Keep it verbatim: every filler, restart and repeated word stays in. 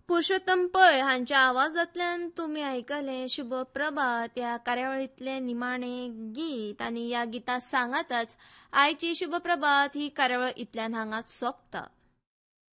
पुरुषोत्तम पै हांच्या आवाजातल्यान तुम्ही आयकले शुभ प्रभात या कार्यावळीतले निमाणे गीत आणि या गिता सांगातच आयची शुभ प्रभात ही कार्यावळ इतल्यान हांगाच सोंपता.